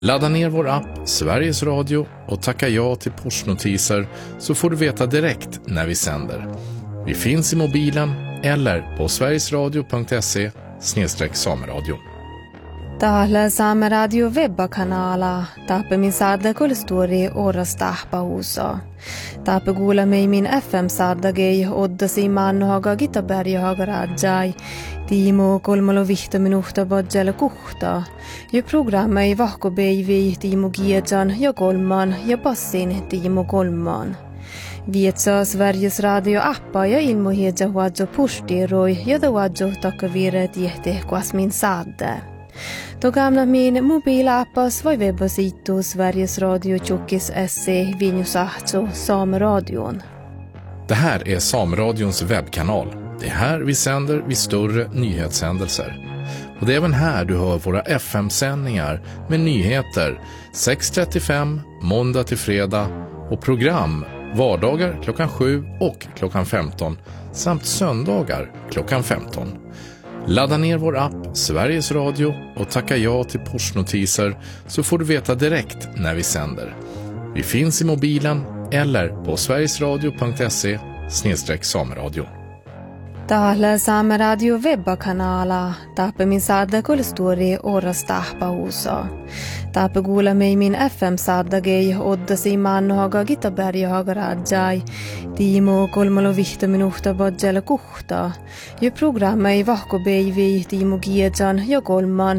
Ladda ner vår app Sveriges Radio och tacka ja till pushnotiser så får du veta direkt när vi sänder. Vi finns i mobilen eller på sverigesradio.se/sameradio. Täällä Saameradio webbakanala taapemisaada kolstori orastahpahuso. Taape kuulemme min FM-saadagei oddasi mannohaga Gitaberjahaga rajai. Tiimo 3 minuutta bodjalla kuhta. Ja programma ei vahkobeivi Tiimo Giedjan ja kolman ja passin Tiimo kolman. Vietsa Sveriges Radio-appa ja ilmohedja huadjo pushtiroi ja da huadjo takavire tiehte kuasmin saade. Då gamla min mobilappas var webbasitu Sveriges Radio Tjockis SE Vinjusahto Sameradion. Det här är Sameradions webbkanal. Det är här vi sänder vid större nyhetshändelser. Och det är även här du hör våra FM-sändningar med nyheter 6:35 måndag till fredag och program vardagar klockan 7 och klockan 15 samt söndagar klockan 15. Ladda ner vår app Sveriges Radio och tacka ja till pushnotiser så får du veta direkt när vi sänder. Vi finns i mobilen eller på sverigesradio.se/sameradio. Täällä Saameradio webbakanala taapemisaada kolstori orastahpahuso. Taape kuulemme min FM-saadagei oddasi mannohaga Gitaberjahaga rajai. Tiimo 3 minuutta bodjalla kuhta. Ja programma ei vahkobeivi Tiimo Giedjan ja kolman